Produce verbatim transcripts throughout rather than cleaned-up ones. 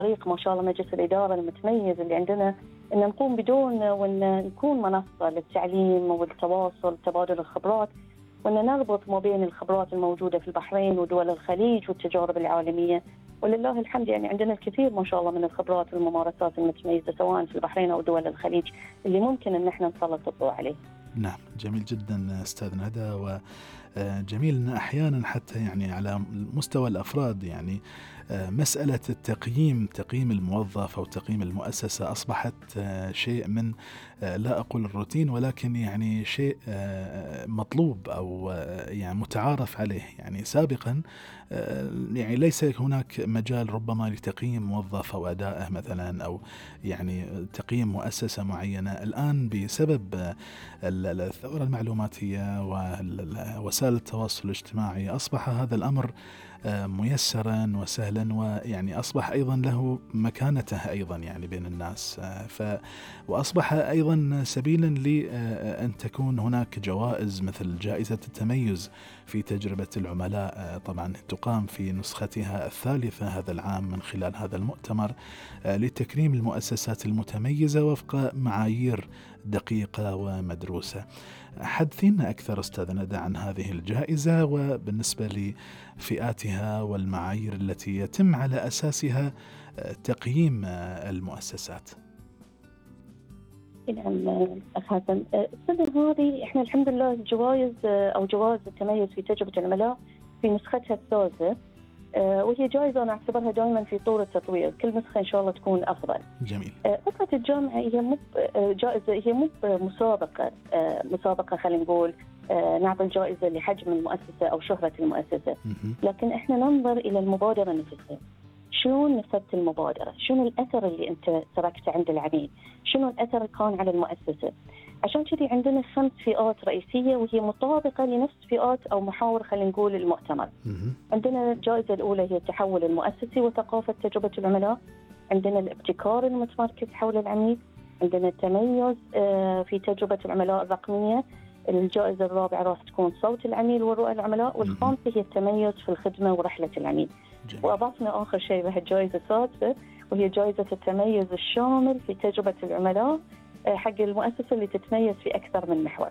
فريق ما شاء الله مجلس الإدارة المتميز اللي عندنا، أن نقوم بدون وأن نكون منصة للتعليم والتواصل وتبادل الخبرات، وأن نربط ما بين الخبرات الموجودة في البحرين ودول الخليج والتجارب العالمية. ولله الحمد يعني عندنا الكثير ما شاء الله من الخبرات والممارسات المتميزة سواء في البحرين أو دول الخليج اللي ممكن أن احنا نسلط الضوء عليه. نعم، جميل جدا أستاذ ندى. وجميل أن أحيانا حتى يعني على مستوى الأفراد يعني مسألة التقييم، تقييم الموظف أو تقييم المؤسسة أصبحت شيء من لا أقول الروتين، ولكن يعني شيء مطلوب أو يعني متعارف عليه. يعني سابقا يعني ليس هناك مجال ربما لتقييم موظف أو أدائه مثلا، أو يعني تقييم مؤسسة معينة. الآن بسبب الثورة المعلوماتية ووسائل التواصل الاجتماعي أصبح هذا الأمر ميسرا وسهلا، ويعني أصبح أيضا له مكانته أيضا يعني بين الناس. ف وأصبح أيضا سبيلا لأن تكون هناك جوائز مثل جائزة التميز في تجربة العملاء، طبعا تقام في نسختها الثالثة هذا العام من خلال هذا المؤتمر لتكريم المؤسسات المتميزة وفق معايير دقيقة ومدروسة. حدثينا أكثر أستاذ ندى عن هذه الجائزة وبالنسبة لفئاتها والمعايير التي يتم على أساسها تقييم المؤسسات. نعم أخ حسن، السنة هذه إحنا الحمد لله جوائز أو جوائز التميز في تجربة العملاء في نسختها الثالثة، وهي جائزة أنا أعتبرها دائما في طور التطوير، كل نسخة إن شاء الله تكون أفضل. جميل. فكرة الجامعة هي مو جائزة، هي مو مسابقة مسابقة خلينا نقول نعطي الجائزة لحجم المؤسسة أو شهرة المؤسسة، لكن إحنا ننظر إلى المبادرة نفسها. شلون نفذت المبادرة؟ شنو الأثر اللي أنت تركته عند العميل؟ شنو الأثر اللي كان على المؤسسة؟ عشان كذي عندنا خمس فئات رئيسية وهي مطابقة لنفس فئات أو محاور خلينا نقول المؤتمر. عندنا الجائزة الأولى هي التحول المؤسسي وثقافة تجربة العملاء، عندنا الابتكار المتمركز حول العميل، عندنا التميز في تجربة العملاء الرقمية، الجائزة الرابعة راح تكون صوت العميل ورؤى العملاء، والخامسة هي التميز في الخدمة ورحلة العميل. جميل. وأضفنا آخر شيء بها الجائزة السادسة وهي جائزة التميز الشامل في تجربة العملاء حق المؤسسة اللي تتميز في أكثر من محور.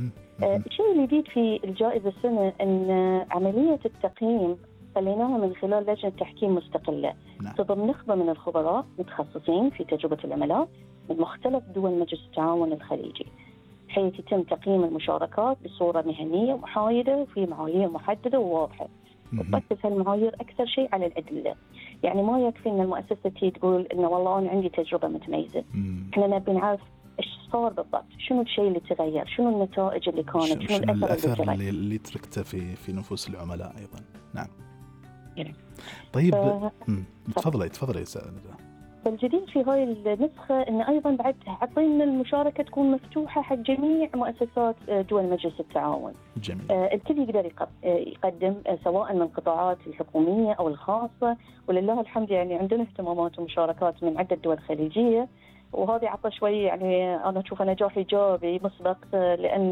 الشيء اللي جديد في الجائزة السنة أن عملية التقييم خليناها من خلال لجنة تحكيم مستقلة تضم نخبة من الخبراء متخصصين في تجربة العملاء من مختلف دول مجلس التعاون الخليجي، حيث يتم تقييم المشاركات بصورة مهنية ومحايدة وفي معايير محددة وواضحة. وتركز هالمعايير أكثر شيء على الأدلة، يعني ما يكفي أن المؤسسة تقول إنه والله أنا عندي تجربة متميزة، إحنا نبي نعرف إيش صار بالضبط، شنو الشيء اللي تغير، شنو النتائج اللي كانت، شنو, شنو الأثر, الأثر اللي, اللي تركته في في نفوس العملاء أيضا. نعم. يعني. طيب ف... تفضلي تفضلي يا سيدة. فالجديد في هاي النسخة إن أيضا بعد عطينا المشاركة تكون مفتوحة حق جميع مؤسسات دول مجلس التعاون. جميل. آه الكل يقدر يقدم آه سواء من القطاعات الحكومية أو الخاصة، ولله الحمد يعني عندنا اهتمامات ومشاركات من عدة دول خليجية، وهذه عطى شوي يعني أنا أشوف نجاح إيجابي مسبق آه لأن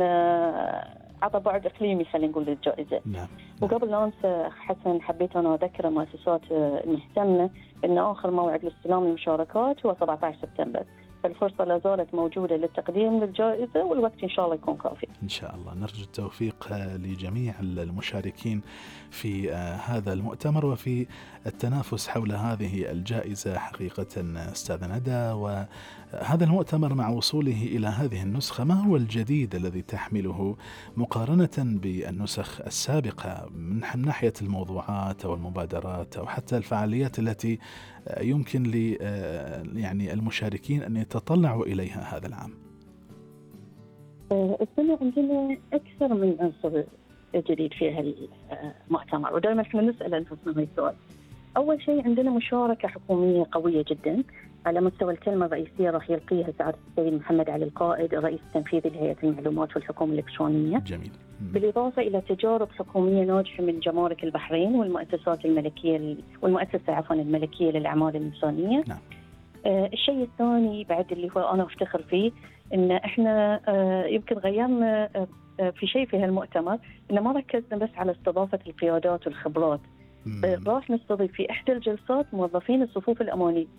آه عطى بعد إقليمي خلينا نقول للجائزة. نعم. وقبل لا أنسى حسن حبيت أنا أذكر المؤسسات المهتمة إن آخر موعد لاستلام المشاركات هو سبعة عشر سبتمبر، فالفرصة لا زالت موجودة للتقديم للجائزة والوقت إن شاء الله يكون كافي. إن شاء الله نرجو التوفيق لجميع المشاركين في هذا المؤتمر وفي التنافس حول هذه الجائزة حقيقة أستاذ ندى. وهذا المؤتمر مع وصوله إلى هذه النسخة ما هو الجديد الذي تحمله مقارنة بالنسخ السابقة من ناحية الموضوعات أو المبادرات أو حتى الفعاليات التي يمكن ل يعني المشاركين أن يتطلعوا إليها هذا العام؟ السنة عندنا أكثر من عنصر جديد في هالمؤتمر، ودائما احنا نسأل أنفسنا هاي السؤال. أول شيء عندنا مشاركة حكومية قوية جدا على مستوى الكلمة الرئيسية راح يلقيها سعادة السيد محمد علي القائد الرئيس التنفيذي لهيئة المعلومات والحكومة الإلكترونية. جميل. بالإضافة إلى تجارب حكومية ناجحة من جمارك البحرين والمؤسسات الملكية والمؤسسة عفوا الملكية للأعمال الإنسانية. نعم. آه الشيء الثاني بعد اللي هو أنا أفتخر فيه إن إحنا آه يمكن غيرنا آه في شيء في هالمؤتمر، إن ما ركزنا بس على استضافة القيادات والخبرات مم. راح نستضيف في إحدى الجلسات موظفين الصفوف الأمانية